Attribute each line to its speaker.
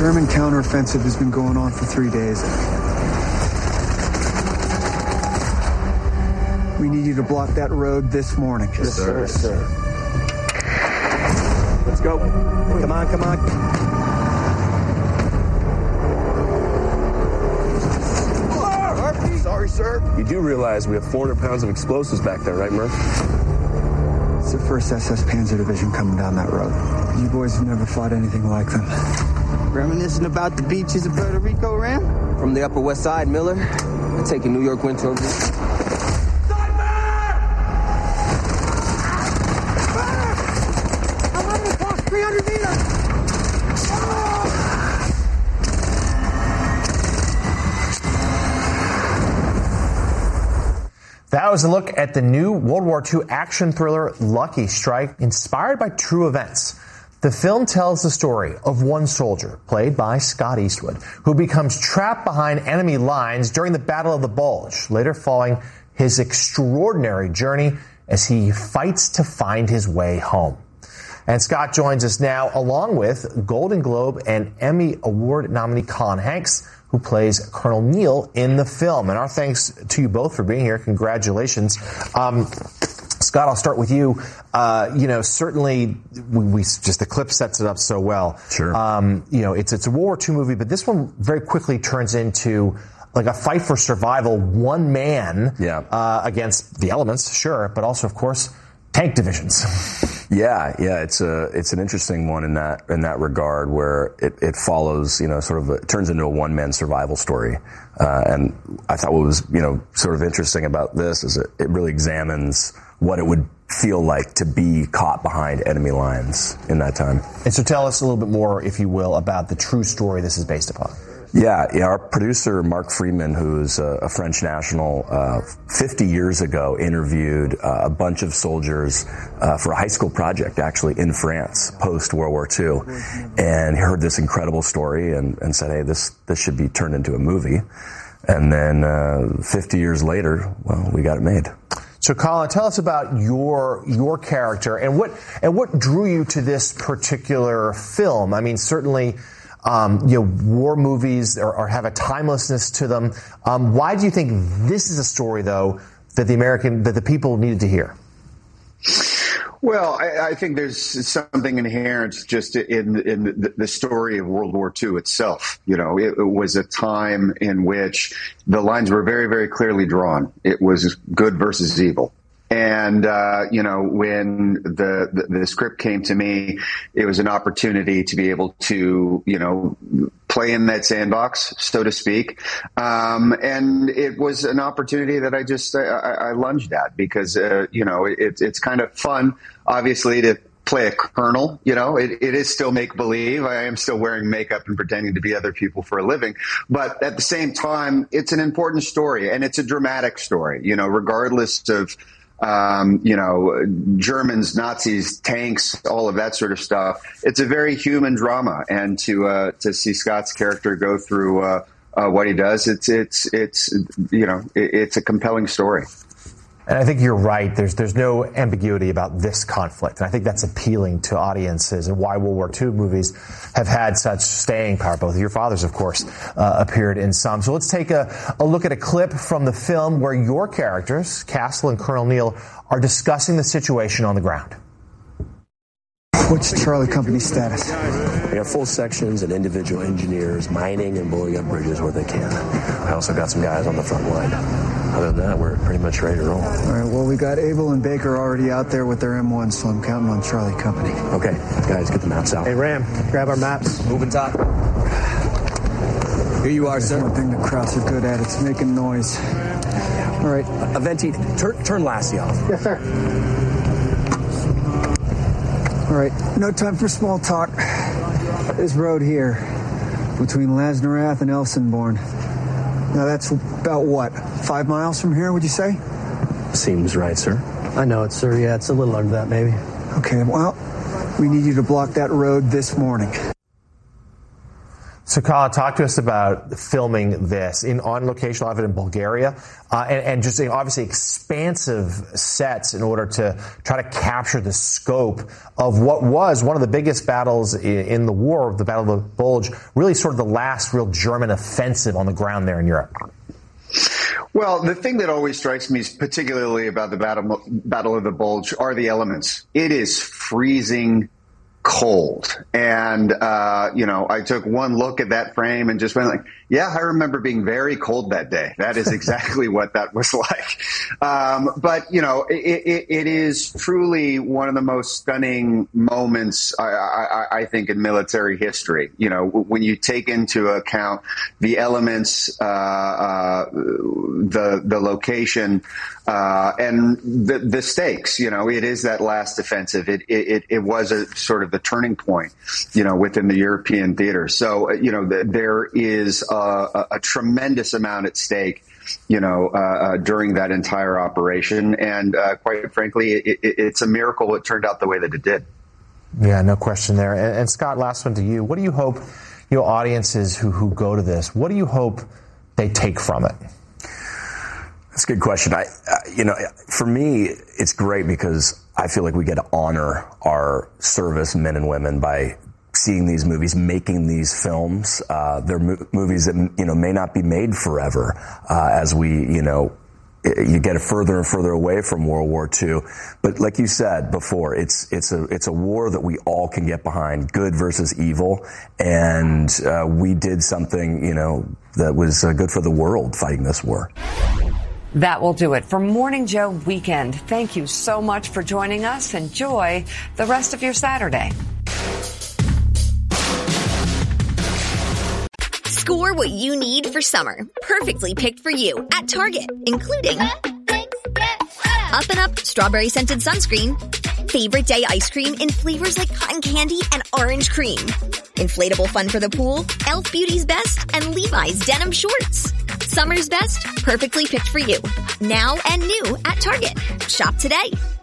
Speaker 1: German counteroffensive has been going on for 3 days. We need you to block that road this morning.
Speaker 2: Yes, sir. Yes, sir. Let's go. Come on, come on. Sorry, sir. You do realize we have 400 pounds of explosives back there, right, Murph?
Speaker 1: It's the 1st SS Panzer Division coming down that road. You boys have never fought anything like them.
Speaker 3: Reminiscing about the beaches of Puerto Rico, Ram?
Speaker 4: From the Upper West Side, Miller. I take a New York winter over.
Speaker 5: That was a look at the new World War II action thriller Lucky Strike, inspired by true events. The film tells the story of one soldier, played by Scott Eastwood, who becomes trapped behind enemy lines during the Battle of the Bulge, later following his extraordinary journey as he fights to find his way home. And Scott joins us now, along with Golden Globe and Emmy Award nominee Colin Hanks, who plays Colonel Neil in the film. And our thanks to you both for being here. Congratulations. Scott, I'll start with you. Certainly we just the clip sets it up so well.
Speaker 6: Sure.
Speaker 5: It's a World War II movie, but this one very quickly turns into like a fight for survival, one man against the elements, sure, but also, of course, tank divisions.
Speaker 6: Yeah, it's an interesting one in that regard, where it follows, it turns into a one-man survival story. And I thought what was, sort of interesting about this is it really examines what it would feel like to be caught behind enemy lines in that time.
Speaker 5: And so tell us a little bit more, if you will, about the true story this is based upon.
Speaker 6: Yeah, our producer, Mark Freeman, who's a French national, 50 years ago interviewed a bunch of soldiers for a high school project, actually, in France, post-World War II, and heard this incredible story and said, hey, this should be turned into a movie. And then 50 years later, well, we got it made.
Speaker 5: So, Colin, tell us about your character and what drew you to this particular film. I mean, certainly, war movies are have a timelessness to them. Why do you think this is a story, though, that the people needed to hear?
Speaker 7: Well, I think there's something inherent just in the story of World War II itself. It was a time in which the lines were very, very clearly drawn. It was good versus evil. And, when the script came to me, it was an opportunity to be able to, play in that sandbox, so to speak. And it was an opportunity that I lunged at because, it's kind of fun, obviously, to play a colonel. It is still make believe. I am still wearing makeup and pretending to be other people for a living. But at the same time, it's an important story and it's a dramatic story, regardless of, Germans, Nazis, tanks, all of that sort of stuff. It's a very human drama, and to see Scott's character go through what he does, it's a compelling story.
Speaker 5: And I think you're right. There's no ambiguity about this conflict. And I think that's appealing to audiences and why World War II movies have had such staying power. Both of your fathers, of course, appeared in some. So let's take a look at a clip from the film where your characters, Castle and Colonel Neil, are discussing the situation on the ground.
Speaker 1: What's Charlie Company's status?
Speaker 2: We have full sections and individual engineers mining and blowing up bridges where they can. I also got some guys on the front line. Other than that, we're pretty much ready to roll.
Speaker 1: All right, well, we got Abel and Baker already out there with their M1, so I'm counting on Charlie Company.
Speaker 2: Okay, guys, get the maps out.
Speaker 3: Hey, Ram, grab our maps.
Speaker 2: Moving top. Here you are, sir.
Speaker 1: One thing the Krauts are good at, it's making noise. All right.
Speaker 2: Aventi, turn Lassie off.
Speaker 1: Yes, sir. All right, no time for small talk. This road here, between Lasnarath and Elsenborn. Now that's about what, 5 miles from here, would you say?
Speaker 2: Seems right, sir.
Speaker 3: I know it, sir. Yeah, it's a little under that, maybe.
Speaker 1: Okay, well, we need you to block that road this morning.
Speaker 5: So, Colin, talk to us about filming this on location, a lot of it in Bulgaria, and just obviously expansive sets in order to try to capture the scope of what was one of the biggest battles in the war, the Battle of the Bulge, really sort of the last real German offensive on the ground there in Europe.
Speaker 7: Well, the thing that always strikes me, particularly about the Battle of the Bulge, are the elements. It is freezing cold. And, I took one look at that frame and just went like, yeah, I remember being very cold that day. That is exactly what that was like. But it is truly one of the most stunning moments, I think, in military history. When you take into account the elements, the location, and the stakes. It is that last offensive. It was a sort of the turning point, within the European theater. So, there is a tremendous amount at stake, during that entire operation. And quite frankly, it's a miracle it turned out the way that it did.
Speaker 5: Yeah, no question there. And Scott, last one to you. What do you hope, audiences who go to this, what do you hope they take from it?
Speaker 6: That's a good question. For me, it's great because I feel like we get to honor our service men and women by seeing these movies, making these films. They're movies that, may not be made forever, as we, you get further and further away from World War II. But like you said before, it's a war that we all can get behind, good versus evil. And we did something, that was good for the world fighting this war.
Speaker 8: That will do it for Morning Joe Weekend. Thank you so much for joining us. Enjoy the rest of your Saturday.
Speaker 9: Score what you need for summer. Perfectly picked for you at Target, including Up and Up Strawberry Scented Sunscreen, Favorite Day Ice Cream in flavors like cotton candy and orange cream, inflatable fun for the pool, Elf Beauty's Best, and Levi's Denim Shorts. Summer's best, perfectly picked for you. Now and new at Target. Shop today.